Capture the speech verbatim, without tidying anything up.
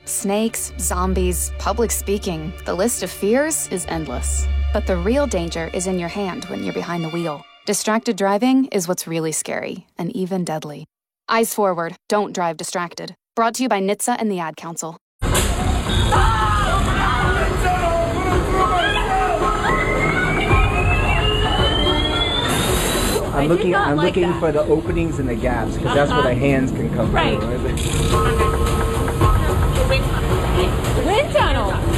Snakes, zombies, public speaking, the list of fears is endless. But the real danger is in your hand when you're behind the wheel. Distracted driving is what's really scary, and even deadly. Eyes forward, don't drive distracted. Brought to you by N H T S A and the Ad Council. I'm looking, I'm like looking that. for the openings and the gaps, because that's where the hands can come Right. through. Wind tunnel.